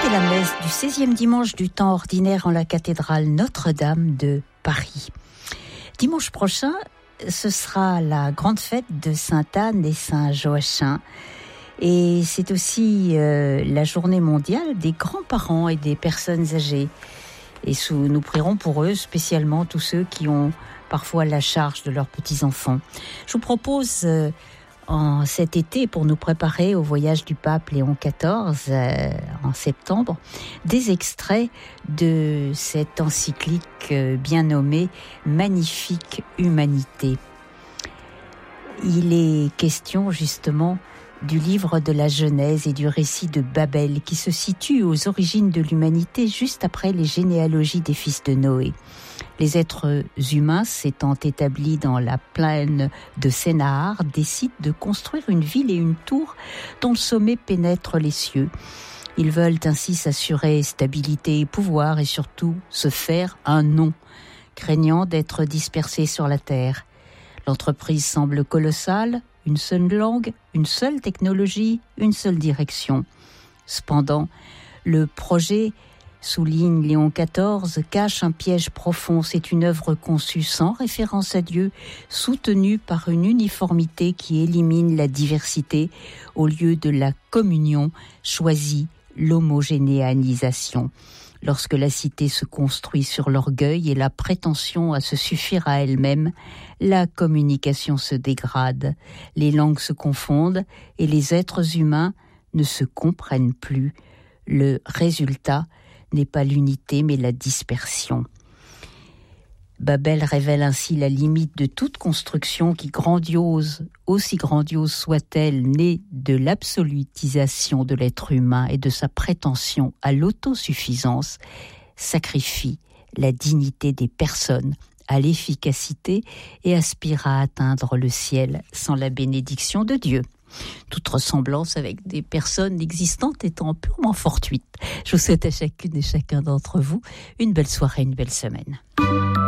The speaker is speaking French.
Écoutez la messe du 16e dimanche du temps ordinaire en la cathédrale Notre-Dame de Paris. Dimanche prochain, ce sera la grande fête de Sainte-Anne et Saint-Joachim. Et c'est aussi la journée mondiale des grands-parents et des personnes âgées. Et nous prierons pour eux, spécialement tous ceux qui ont parfois la charge de leurs petits-enfants. Je vous propose en cet été, pour nous préparer au voyage du pape Léon XIV en septembre, des extraits de cette encyclique bien nommée « Magnifique humanité ». Il est question justement du livre de la Genèse et du récit de Babel qui se situe aux origines de l'humanité juste après les généalogies des fils de Noé. Les êtres humains s'étant établis dans la plaine de Sénahar décident de construire une ville et une tour dont le sommet pénètre les cieux. Ils veulent ainsi s'assurer stabilité et pouvoir et surtout se faire un nom, craignant d'être dispersés sur la terre. L'entreprise semble colossale, une seule langue, une seule technologie, une seule direction. Cependant, le projet, souligne Léon XIV, cache un piège profond. C'est une œuvre conçue sans référence à Dieu, soutenue par une uniformité qui élimine la diversité au lieu de la communion, choisit l'homogénéisation. Lorsque la cité se construit sur l'orgueil et la prétention à se suffire à elle-même, la communication se dégrade, les langues se confondent et les êtres humains ne se comprennent plus. Le résultat n'est pas l'unité mais la dispersion. Babel révèle ainsi la limite de toute construction qui, aussi grandiose soit-elle, née de l'absolutisation de l'être humain et de sa prétention à l'autosuffisance, sacrifie la dignité des personnes à l'efficacité et aspire à atteindre le ciel sans la bénédiction de Dieu. Toute ressemblance avec des personnes existantes étant purement fortuite. Je vous souhaite à chacune et chacun d'entre vous une belle soirée, une belle semaine.